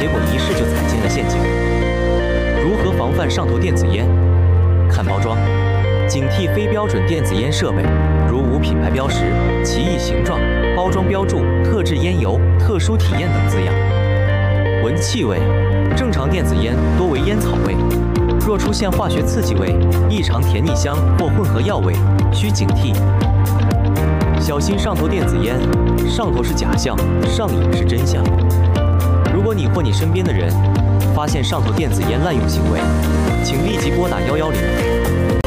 结果一试就踩进了陷阱。如何防范上头电子烟？看包装，警惕非标准电子烟设备，如无品牌标识、奇异形状、包装标注“特制烟油”“特殊体验”等字样。闻气味，正常电子烟多为烟草味，若出现化学刺激味、异常甜腻香或混合药味，需警惕。小心上头电子烟，上头是假象，上瘾是真相。如果你或你身边的人发现上头电子烟滥用行为，请立即拨打110。